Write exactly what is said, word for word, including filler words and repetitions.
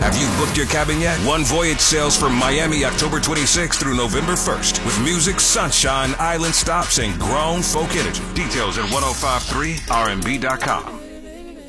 Have you booked your cabin yet? One Voyage sails from Miami October twenty-sixth through November first with music, sunshine, island stops, and grown folk energy. Details at ten fifty-three R M B dot com.